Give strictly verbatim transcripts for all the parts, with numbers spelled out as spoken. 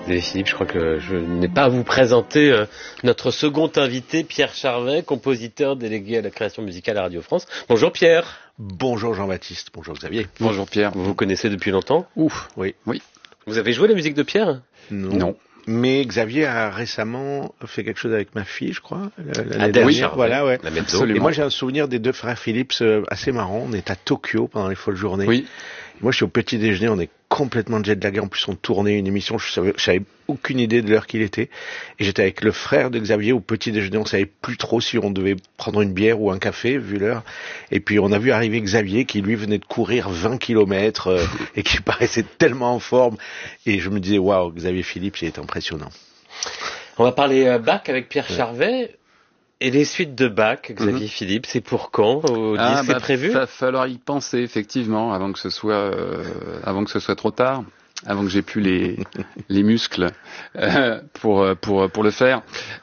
Xavier Philippe, je crois que je n'ai pas à vous présenter euh, notre second invité, Pierre Charvet, compositeur délégué à la création musicale à Radio France. Bonjour Pierre. Bonjour Jean-Baptiste, bonjour Xavier. Bonjour Pierre. Vous vous connaissez depuis longtemps? Ouf, oui. Oui. Vous avez joué la musique de Pierre? Non. Non. Mais Xavier a récemment fait quelque chose avec ma fille, je crois. L'année dernière, oui, voilà, ouais. La mezzo. Et moi, j'ai un souvenir des deux frères Philips assez marrant. On est à Tokyo pendant les folles journées. Oui. Moi, je suis au petit déjeuner, on est complètement jet-lagué. En plus, on tournait une émission, je savais, j'avais aucune idée de l'heure qu'il était. Et j'étais avec le frère de Xavier au petit déjeuner. On savait plus trop si on devait prendre une bière ou un café, vu l'heure. Et puis, on a vu arriver Xavier, qui lui venait de courir vingt kilomètres euh, et qui paraissait tellement en forme. Et je me disais, waouh, Xavier Philippe, il est impressionnant. On va parler euh, Bach avec Pierre ouais. Charvet. Et les suites de Bach, Xavier mm-hmm. Philippe, c'est pour quand? Au ah, dix, bah, c'est prévu? Il va falloir y penser, effectivement, avant que ce soit, euh, avant que ce soit trop tard, avant que j'ai plus les, les muscles euh, pour, pour, pour le faire.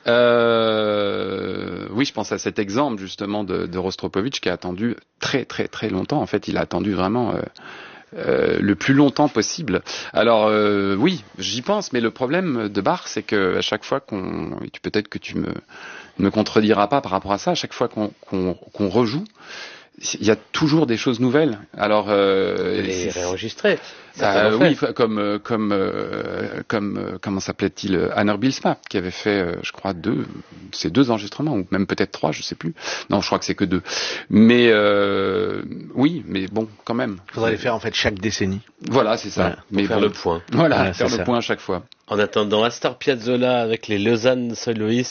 Euh, oui, je pense à cet exemple, justement, de, de Rostropovitch qui a attendu très, très, très longtemps. En fait, il a attendu vraiment... Euh, Euh, le plus longtemps possible. Alors euh, oui, j'y pense, mais le problème de Bach, c'est que à chaque fois qu'on, et peut-être que tu me me contrediras pas par rapport à ça, à chaque fois qu'on qu'on, qu'on rejoue, il y a toujours des choses nouvelles. Alors euh, les réenregistrer. Euh, oui, comme comme euh, comme euh, comment s'appelait-il, Hanner Bylsma, qui avait fait, euh, je crois, deux, ces deux enregistrements, ou même peut-être trois, je sais plus. Non, je crois que c'est que deux. Mais euh, oui, mais bon, quand même. Il faudrait les faire en fait chaque décennie. Voilà, c'est ça. Voilà, mais faire bon, le point. Voilà, voilà faire le ça. point à chaque fois. En attendant, Astor Piazzolla avec les Lausanne Soloists.